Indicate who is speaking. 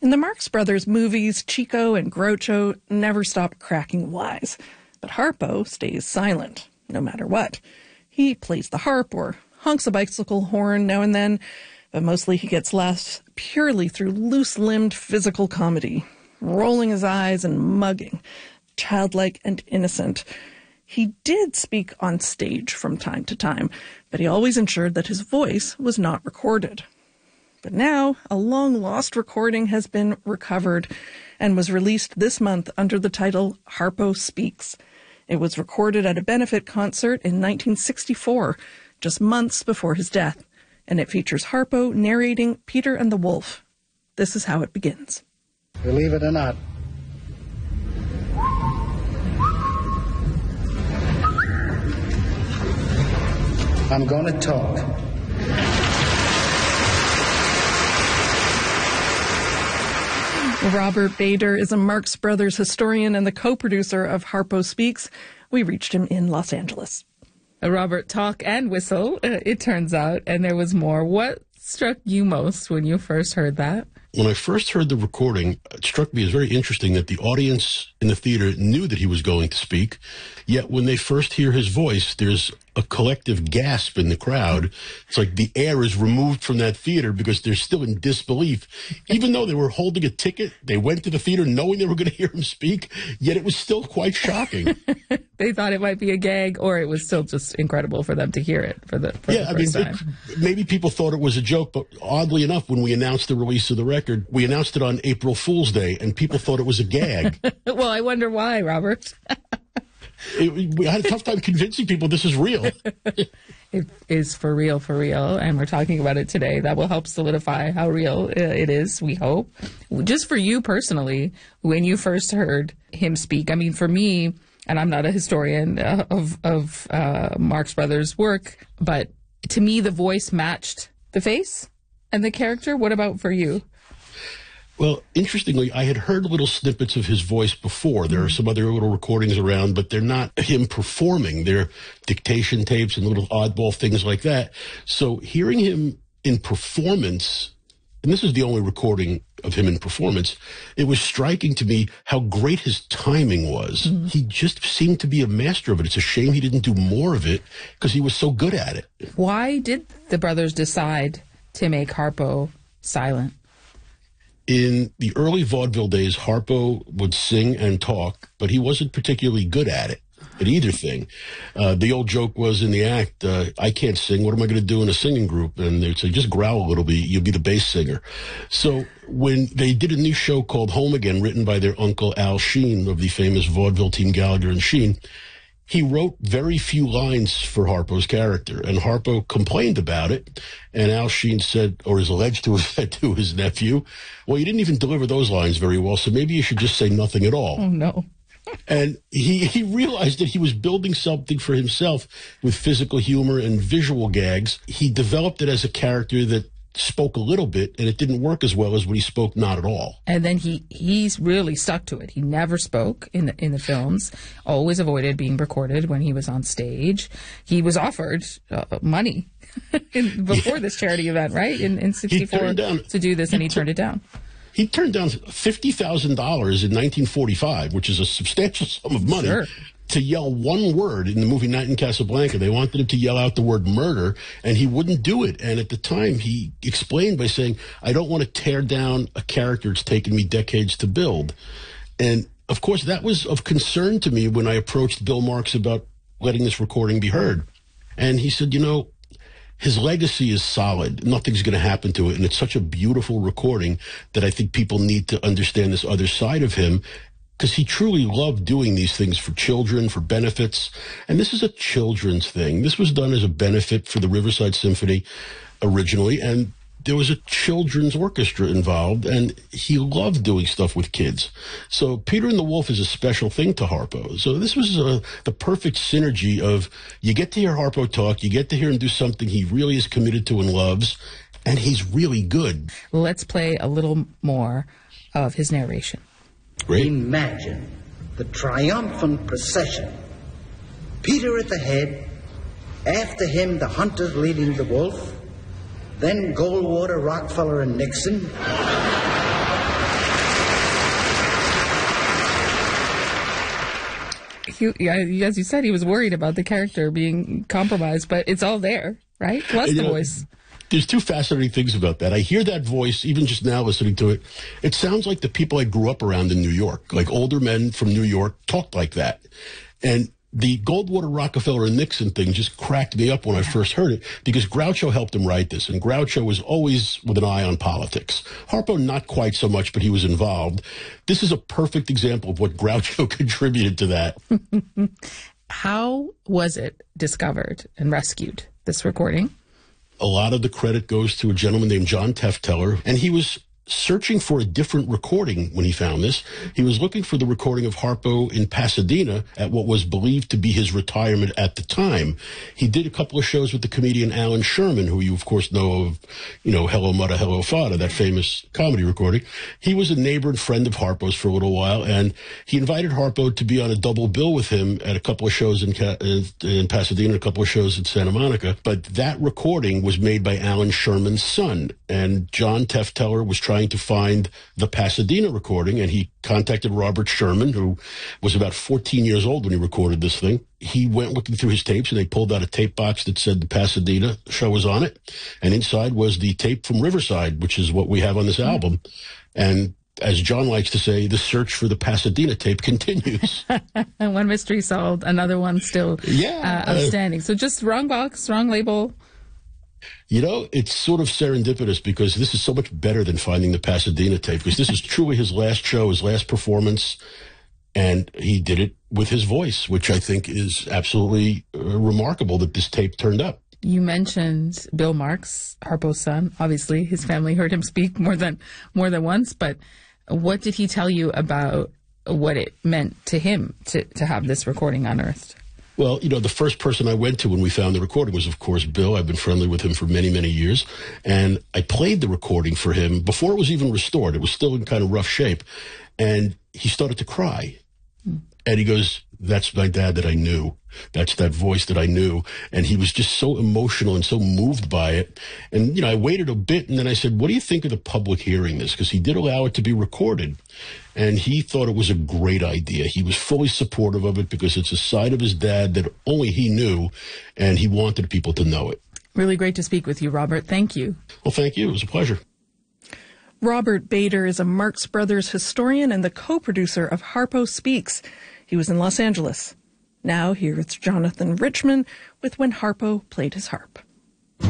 Speaker 1: In the Marx Brothers movies, Chico and Groucho never stop cracking wise. But Harpo stays silent, no matter what. He plays the harp or honks a bicycle horn now and then, but mostly he gets laughs purely through loose-limbed physical comedy, rolling his eyes and mugging, childlike and innocent. He did speak on stage from time to time, but he always ensured that his voice was not recorded. But now, a long-lost recording has been recovered and was released this month under the title Harpo Speaks. It was recorded at a benefit concert in 1964, just months before his death, and it features Harpo narrating Peter and the Wolf. This is how it begins.
Speaker 2: Believe it or not, I'm going to talk.
Speaker 1: Robert Bader is a Marx Brothers historian and the co-producer of Harpo Speaks. We reached him in Los Angeles.
Speaker 3: Robert, talk and whistle, it turns out, and there was more. What struck you most when you first heard that?
Speaker 4: When I first heard the recording, it struck me as very interesting that the audience in the theater knew that he was going to speak, yet when they first hear his voice, there's a collective gasp in the crowd. It's like the air is removed from that theater because they're still in disbelief. Even though they were holding a ticket, they went to the theater knowing they were going to hear him speak, yet it was still quite shocking.
Speaker 3: They thought it might be a gag, or it was still just incredible for them to hear it for the first time.
Speaker 4: Maybe people thought it was a joke, but oddly enough, when we announced the release of the record, we announced it on April Fool's Day, and people thought it was a gag.
Speaker 3: Well, I wonder why, Robert.
Speaker 4: We had a tough time convincing people this is real.
Speaker 3: It is for real, and we're talking about it today. That will help solidify how real it is, we hope. Just for you personally, when you first heard him speak, I mean, for me, and I'm not a historian of Marx Brothers' work, but to me, the voice matched the face and the character. What about for you?
Speaker 4: Well, interestingly, I had heard little snippets of his voice before. There are some other little recordings around, but they're not him performing. They're dictation tapes and little oddball things like that. So hearing him in performance, and this is the only recording of him in performance, it was striking to me how great his timing was. Mm-hmm. He just seemed to be a master of it. It's a shame he didn't do more of it because he was so good at it.
Speaker 3: Why did the brothers decide to make Harpo silent?
Speaker 4: In the early vaudeville days, Harpo would sing and talk, but he wasn't particularly good at it, at either thing. The old joke was in the act, I can't sing, what am I going to do in a singing group? And they'd say, just growl a little bit, you'll be the bass singer. So when they did a new show called Home Again, written by their uncle Al Sheen of the famous vaudeville team Gallagher and Sheen, he wrote very few lines for Harpo's character, and Harpo complained about it, and Al Sheen said, or is alleged to have said to his nephew, well, you didn't even deliver those lines very well, so maybe you should just say nothing at all.
Speaker 3: Oh, no.
Speaker 4: And he realized that he was building something for himself with physical humor and visual gags. He developed it as a character that spoke a little bit, and it didn't work as well as when he spoke not at all.
Speaker 3: And then he's really stuck to it. He never spoke in the films, always avoided being recorded when he was on stage. He was offered money before this charity event, right? In 64 to do this, and he turned it down.
Speaker 4: He turned down $50,000 in 1945, which is a substantial sum of money.
Speaker 3: Sure.
Speaker 4: To yell one word in the movie Night in Casablanca. They wanted him to yell out the word murder, and he wouldn't do it. And at the time, he explained by saying, I don't want to tear down a character it's taken me decades to build. And, of course, that was of concern to me when I approached Bill Marx about letting this recording be heard. And he said, you know, his legacy is solid. Nothing's going to happen to it. And it's such a beautiful recording that I think people need to understand this other side of him, because he truly loved doing these things for children, for benefits. And this is a children's thing. This was done as a benefit for the Riverside Symphony originally, and there was a children's orchestra involved, and he loved doing stuff with kids. So Peter and the Wolf is a special thing to Harpo. So this was the perfect synergy of you get to hear Harpo talk, you get to hear him do something he really is committed to and loves, and he's really good.
Speaker 3: Let's play a little more of his narration.
Speaker 4: Great.
Speaker 2: Imagine the triumphant procession. Peter at the head, after him the hunters leading the wolf, then Goldwater, Rockefeller, and Nixon.
Speaker 3: As you said, he was worried about the character being compromised, but it's all there, right? Plus the voice.
Speaker 4: There's two fascinating things about that. I hear that voice, even just now listening to it. It sounds like the people I grew up around in New York, like older men from New York talked like that. And the Goldwater, Rockefeller, and Nixon thing just cracked me up when I first heard it, because Groucho helped him write this, and Groucho was always with an eye on politics. Harpo, not quite so much, but he was involved. This is a perfect example of what Groucho contributed to that.
Speaker 3: How was it discovered and rescued, this recording?
Speaker 4: A lot of the credit goes to a gentleman named John Tefteller, and he was searching for a different recording when he found this. He was looking for the recording of Harpo in Pasadena at what was believed to be his retirement at the time. He did a couple of shows with the comedian Alan Sherman, who you, of course, know of, Hello Mudda, Hello Fada, that famous comedy recording. He was a neighbor and friend of Harpo's for a little while, and he invited Harpo to be on a double bill with him at a couple of shows in Pasadena, a couple of shows in Santa Monica. But that recording was made by Alan Sherman's son, and John Tefteller was trying to find the Pasadena recording, and he contacted Robert Sherman, who was about 14 years old when he recorded this thing. He went looking through his tapes, and they pulled out a tape box that said the Pasadena show was on it, and inside was the tape from Riverside, which is what we have on this album. And as John likes to say, the search for the Pasadena tape continues.
Speaker 3: One mystery solved, another one still outstanding. So just wrong box, wrong label.
Speaker 4: It's sort of serendipitous, because this is so much better than finding the Pasadena tape, because this is truly his last show, his last performance, and he did it with his voice, which I think is absolutely remarkable that this tape turned up.
Speaker 3: You mentioned Bill Marx, Harpo's son. Obviously, his family heard him speak more than once, but what did he tell you about what it meant to him to have this recording unearthed?
Speaker 4: Well, the first person I went to when we found the recording was, of course, Bill. I've been friendly with him for many, many years. And I played the recording for him before it was even restored. It was still in kind of rough shape. And he started to cry. And he goes, "That's my dad that I knew. That's that voice that I knew." And he was just so emotional and so moved by it. And, I waited a bit, and then I said, "What do you think of the public hearing this?" Because he did allow it to be recorded. And he thought it was a great idea. He was fully supportive of it, because it's a side of his dad that only he knew, and he wanted people to know it.
Speaker 3: Really great to speak with you, Robert. Thank you.
Speaker 4: Well, thank you. It was a pleasure.
Speaker 1: Robert Bader is a Marx Brothers historian and the co-producer of Harpo Speaks. He was in Los Angeles. Now here is Jonathan Richman with When Harpo Played His Harp.